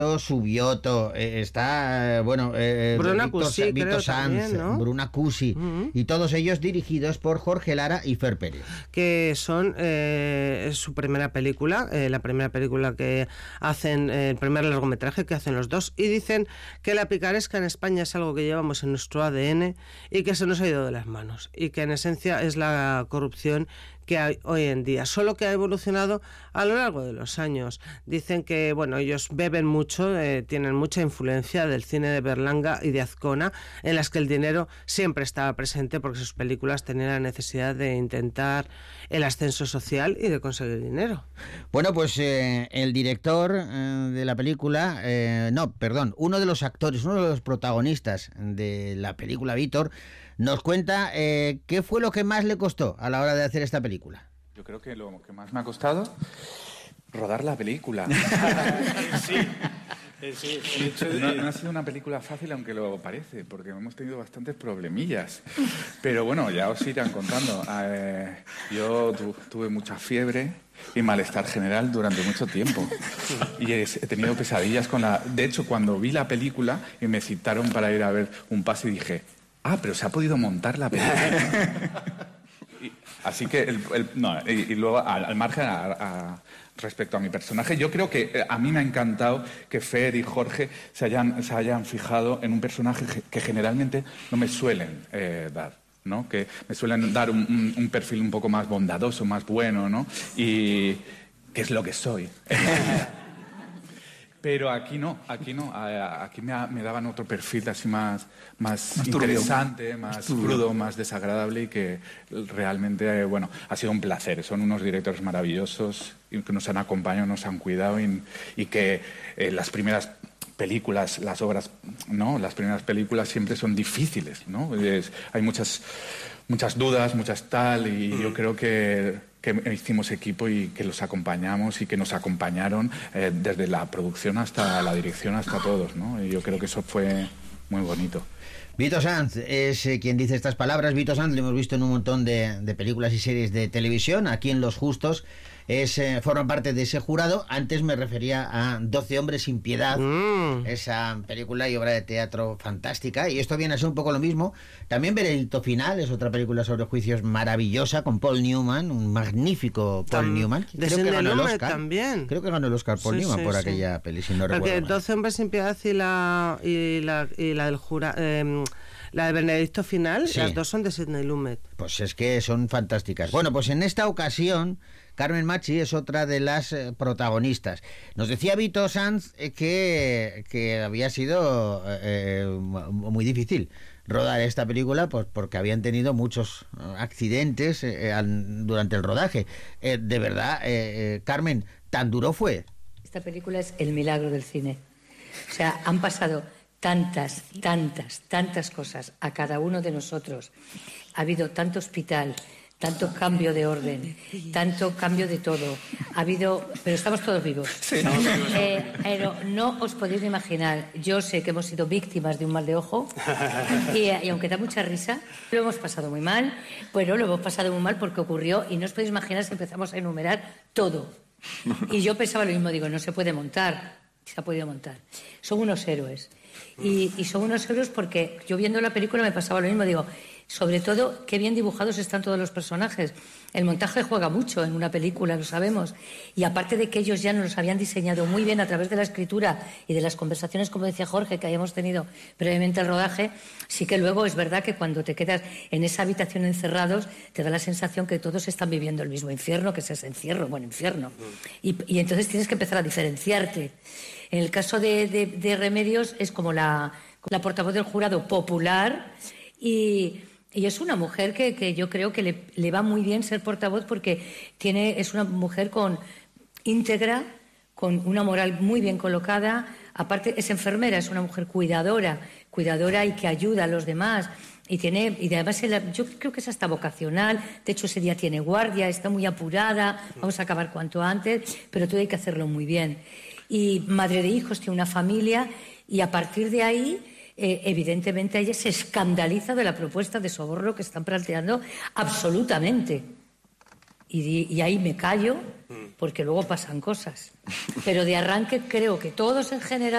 Su Biotto, está, bueno, Bruna Víctor, Cusi, Vito creo Sanz, también, ¿no? Bruna Cusi, y todos ellos dirigidos por Jorge Lara y Fer Pérez. Que son su primera película, la primera película que hacen, el primer largometraje que hacen los dos, y dicen que la picaresca en España es algo que llevamos en nuestro ADN y que se nos ha ido de las manos, y que en esencia es la corrupción que hay hoy en día, solo que ha evolucionado a lo largo de los años. Dicen que, bueno, ellos beben mucho, tienen mucha influencia del cine de Berlanga y de Azcona, en las que el dinero siempre estaba presente porque sus películas tenían la necesidad de intentar el ascenso social y de conseguir dinero. Bueno, pues el director de la película, uno de los actores, uno de los protagonistas de la película, Víctor, nos cuenta qué fue lo que más le costó a la hora de hacer esta película. Yo creo que lo que más me ha costado, rodar la película. Sí. No ha sido una película fácil, aunque lo parece, porque hemos tenido bastantes problemillas. Pero bueno, ya os irán contando. Yo tuve mucha fiebre y malestar general durante mucho tiempo. Y he tenido pesadillas con la... De hecho, cuando vi la película y me citaron para ir a ver un pase, dije, pero se ha podido montar la película. Así que, y luego, al margen, respecto a mi personaje, yo creo que a mí me ha encantado que Fer y Jorge se hayan fijado en un personaje que generalmente no me suelen dar, ¿no? Que me suelen dar un perfil un poco más bondadoso, más bueno, ¿no? Y que es lo que soy. Pero aquí no, aquí me daban otro perfil así más interesante, más crudo, más desagradable, y que realmente, bueno, ha sido un placer. Son unos directores maravillosos y que nos han acompañado, nos han cuidado, y que las primeras películas, las obras, ¿no? Las primeras películas siempre son difíciles, ¿no? Hay muchas dudas, y yo creo que hicimos equipo y que los acompañamos y que nos acompañaron desde la producción hasta la dirección, hasta todos, ¿no? Y yo creo que eso fue muy bonito. Vito Sanz es quien dice estas palabras. Vito Sanz lo hemos visto en un montón de películas y series de televisión. Aquí en Los Justos forma parte de ese jurado. Antes me refería a 12 hombres sin piedad, esa película y obra de teatro fantástica, y esto viene a ser un poco lo mismo. También Veredicto Final es otra película sobre juicios maravillosa, con Paul Newman, un magnífico Paul Newman. Creo que ganó el Oscar también. Creo que ganó el Oscar Paul Newman por aquella peli, si no recuerdo mal. Porque 12 hombres sin piedad y la del jurado... la de Veredicto Final, sí. Las dos son de Sidney Lumet. Pues es que son fantásticas. Bueno, pues en esta ocasión Carmen Machi es otra de las protagonistas. Nos decía Vito Sanz que había sido muy difícil rodar esta película, pues porque habían tenido muchos accidentes durante el rodaje. De verdad, Carmen, ¿tan duro fue? Esta película es el milagro del cine. O sea, han pasado tantas cosas a cada uno de nosotros. Ha habido tanto hospital, tanto cambio de orden, tanto cambio de todo. Pero estamos todos vivos. Sí, pero no os podéis imaginar. Yo sé que hemos sido víctimas de un mal de ojo y aunque da mucha risa, lo hemos pasado muy mal. Bueno, lo hemos pasado muy mal porque ocurrió, y no os podéis imaginar si empezamos a enumerar todo. Y yo pensaba lo mismo, digo, no se puede montar. Se ha podido montar. Son unos héroes. Y son unos héroes porque yo viendo la película me pasaba lo mismo, digo, sobre todo qué bien dibujados están todos los personajes. El montaje juega mucho en una película, lo sabemos, y aparte de que ellos ya nos los habían diseñado muy bien a través de la escritura y de las conversaciones, como decía Jorge, que habíamos tenido previamente al rodaje, sí que luego es verdad que cuando te quedas en esa habitación encerrados te da la sensación que todos están viviendo el mismo infierno, que es ese infierno, y entonces tienes que empezar a diferenciarte. En el caso de Remedios es como la portavoz del jurado popular, y es una mujer que yo creo que le va muy bien ser portavoz porque es una mujer íntegra, con una moral muy bien colocada. Aparte es enfermera, es una mujer cuidadora y que ayuda a los demás. Y además yo creo que es hasta vocacional. De hecho, ese día tiene guardia, está muy apurada, vamos a acabar cuanto antes, pero todo hay que hacerlo muy bien. Y madre de hijos, tiene una familia, y a partir de ahí, evidentemente, ella se escandaliza de la propuesta de soborno que están planteando absolutamente. Y ahí me callo, porque luego pasan cosas. Pero de arranque creo que todos en general